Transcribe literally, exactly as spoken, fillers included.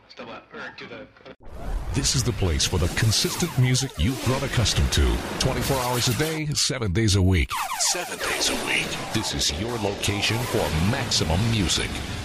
Still up, or to the... This is the place for the consistent music you've grown accustomed to. twenty-four hours a day, seven days a week. Seven days a week. This is your location for maximum music.